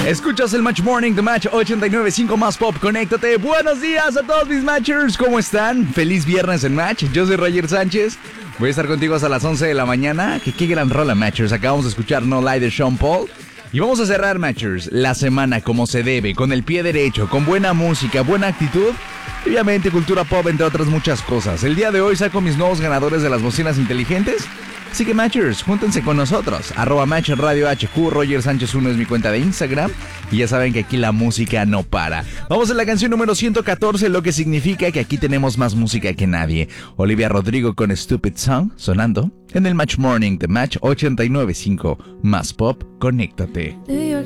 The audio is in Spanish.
Escuchas el Match Morning, The Match 89.5 más Pop. Conéctate. Buenos días a todos mis Matchers. ¿Cómo están? Feliz viernes en Match. Yo soy Roger Sánchez. Voy a estar contigo hasta las 11 de la mañana. Qué gran rola, Matchers. Acabamos de escuchar No Lie de Sean Paul. Y vamos a cerrar, Matchers, la semana como se debe, con el pie derecho, con buena música, buena actitud y obviamente cultura pop, entre otras muchas cosas. El día de hoy saco mis nuevos ganadores de las bocinas inteligentes. Así que, Matchers, júntense con nosotros. @Match Radio HQ, Roger Sánchez 1 es mi cuenta de Instagram. Y ya saben que aquí la música no para. Vamos a la canción número 114, lo que significa que aquí tenemos más música que nadie. Olivia Rodrigo con Stupid Song, sonando en el Match Morning de Match 89.5 más Pop. Conéctate.